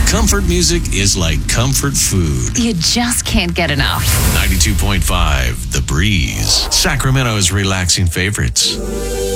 Comfort music is like comfort food. You just can't get enough. 92.5 The Breeze. Sacramento's relaxing favorites.